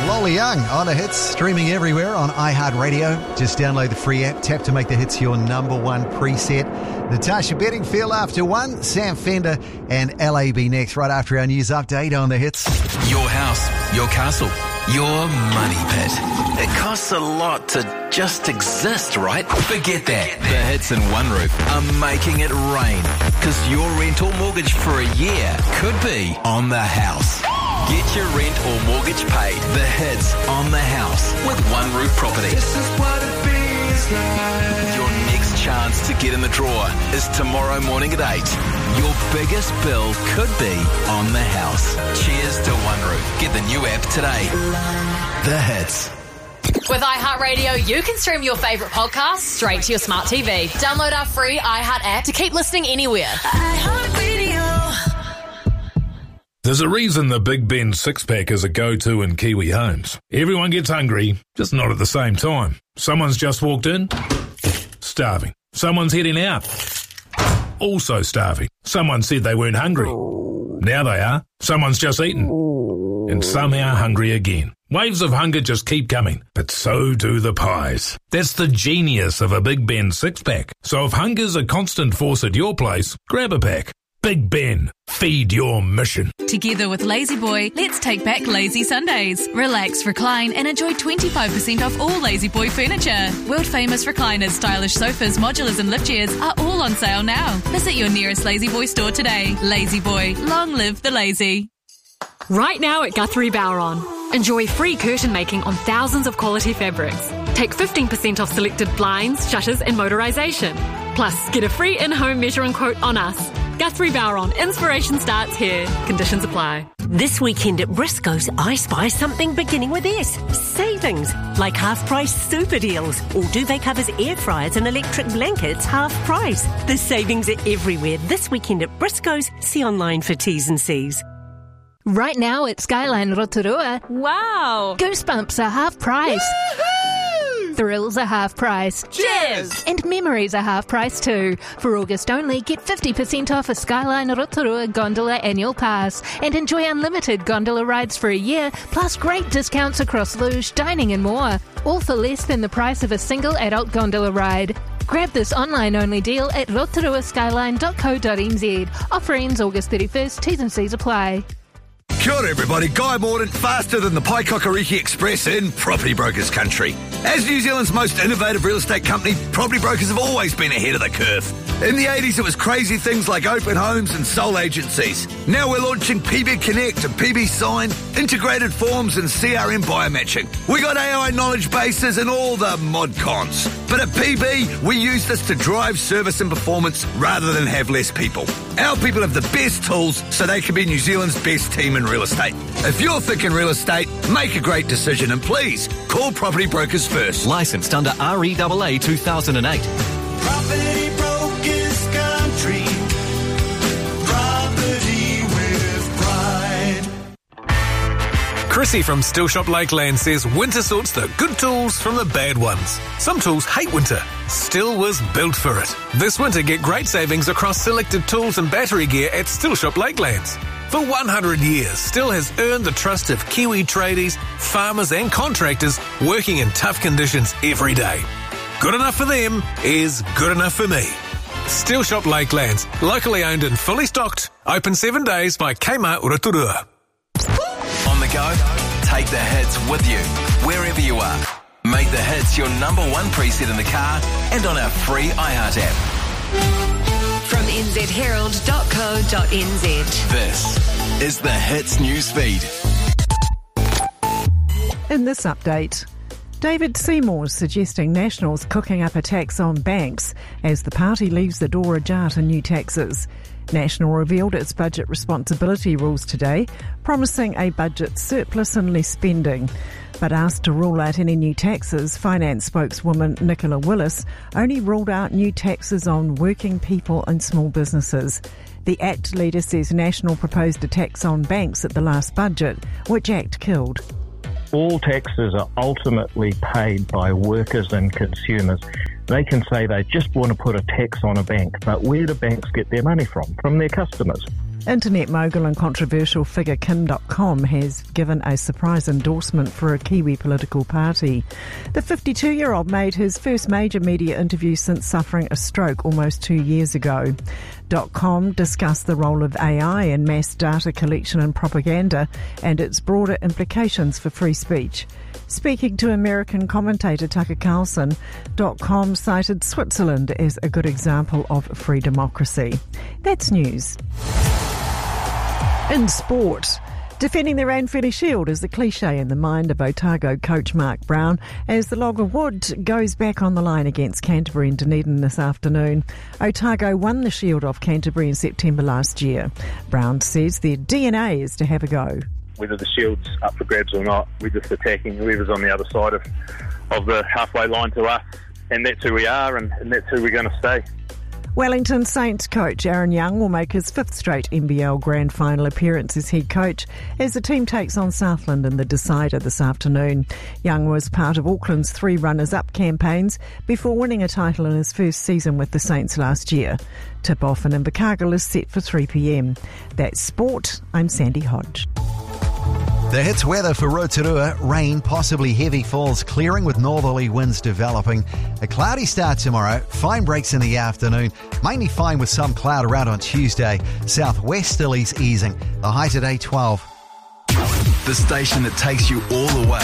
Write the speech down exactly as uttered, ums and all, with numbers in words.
Lola Young on the hits, streaming everywhere on iHeartRadio. Just download the free app, tap to make the hits your number one preset. Natasha Bedingfield after one, Sam Fender and L A B next, right after our news update on the hits. Your house, your castle, your money pit. It costs a lot to just exist, right? Forget that. The Hits and One Roof are making it rain, because your rent or mortgage for a year could be on the house. Get your rent or mortgage paid. The Hits on the house with One Roof Property. This is what it feels like. Your next chance to get in the draw is tomorrow morning at eight. Your biggest bill could be on the house. Cheers to One Roof. Get the new app today. The Hits. With iHeartRadio, you can stream your favourite podcasts straight to your smart T V. Download our free iHeart app to keep listening anywhere. iHeartRadio. There's a reason the Big Ben six-pack is a go-to in Kiwi homes. Everyone gets hungry, just not at the same time. Someone's just walked in, starving. Someone's heading out, also starving. Someone said they weren't hungry. Now they are. Someone's just eaten, and somehow hungry again. Waves of hunger just keep coming, but so do the pies. That's the genius of a Big Ben six-pack. So if hunger's a constant force at your place, grab a pack. Big Ben, feed your mission. Together with Lazy Boy, let's take back lazy Sundays. Relax, recline and enjoy twenty-five percent off all Lazy Boy furniture. World famous recliners, stylish sofas, modulars and lift chairs are all on sale now. Visit your nearest Lazy Boy store today. Lazy Boy, long live the lazy. Right now at Guthrie Bowron. Enjoy free curtain making on thousands of quality fabrics. Take fifteen percent off selected blinds, shutters and motorisation. Plus, get a free in-home measuring quote on us. Guthrie Bowron, inspiration starts here. Conditions apply. This weekend at Briscoe's, I spy something beginning with S. Savings, like half-price super deals. All duvet covers, air fryers and electric blankets, half price. The savings are everywhere this weekend at Briscoe's. See online for T's and C's. Right now at Skyline Rotorua, wow! Goosebumps are half price. Woo-hoo! Thrills are half price. Cheers! And memories are half price too. For August only, get fifty percent off a Skyline Rotorua Gondola Annual Pass and enjoy unlimited gondola rides for a year, plus great discounts across luge, dining and more. All for less than the price of a single adult gondola ride. Grab this online-only deal at rotorua skyline dot co dot n z. Offer ends August thirty-first. T's and C's apply. Kia ora everybody, Guy Morden, faster than the Paikakariki Express in Property Brokers country. As New Zealand's most innovative real estate company, Property Brokers have always been ahead of the curve. In the eighties, it was crazy things like open homes and sole agencies. Now we're launching P B Connect and P B Sign, integrated forms and C R M biomatching. We got A I knowledge bases and all the mod cons. But at P B, we use this to drive service and performance rather than have less people. Our people have the best tools so they can be New Zealand's best team in real estate. If you're thinking real estate, make a great decision and please call Property Brokers first. Licensed under R E A A two thousand eight. Property Brokers country. Property with pride. Chrissy from Still Shop Lakeland says winter sorts the good tools from the bad ones. Some tools hate winter. Still was built for it. This winter, get great savings across selected tools and battery gear at Still Shop Lakelands. For one hundred years, Still has earned the trust of Kiwi tradies, farmers and contractors working in tough conditions every day. Good enough for them is good enough for me. Still Shop Lakelands, locally owned and fully stocked, open seven days by Kmart Rotorua. On the go, take the hits with you, wherever you are. Make the hits your number one preset in the car and on our free iHeart app. From n z herald dot co dot n z. This is the Hits newsfeed. In this update, David Seymour's suggesting Nationals cooking up a tax on banks as the party leaves the door ajar to new taxes. National revealed its budget responsibility rules today, promising a budget surplus and less spending. But asked to rule out any new taxes, finance spokeswoman Nicola Willis only ruled out new taxes on working people and small businesses. The ACT leader says National proposed a tax on banks at the last budget, which ACT killed. All taxes are ultimately paid by workers and consumers. They can say they just want to put a tax on a bank, but where do banks get their money from? From their customers. Internet mogul and controversial figure Kim dot com has given a surprise endorsement for a Kiwi political party. The fifty-two-year-old made his first major media interview since suffering a stroke almost two years ago. .com discussed the role of A I in mass data collection and propaganda and its broader implications for free speech. Speaking to American commentator Tucker Carlson, .com cited Switzerland as a good example of free democracy. That's news. In sport, defending the Ranfurly Shield is the cliche in the mind of Otago coach Mark Brown as the log of wood goes back on the line against Canterbury in Dunedin this afternoon. Otago won the Shield off Canterbury in September last year. Brown says their D N A is to have a go. Whether the Shield's up for grabs or not, we're just attacking whoever's on the other side of, of the halfway line to us, and that's who we are, and, and that's who we're going to stay. Wellington Saints coach Aaron Young will make his fifth straight N B L Grand Final appearance as head coach as the team takes on Southland in the decider this afternoon. Young was part of Auckland's three runners-up campaigns before winning a title in his first season with the Saints last year. Tip-off in Invercargill is set for three p.m. That's sport. I'm Sandy Hodge. The Hits weather for Rotorua: rain, possibly heavy falls, clearing with northerly winds developing. A cloudy start tomorrow, fine breaks in the afternoon, mainly fine with some cloud around on Tuesday. Southwesterlies easing. The high today twelve. The station that takes you all the way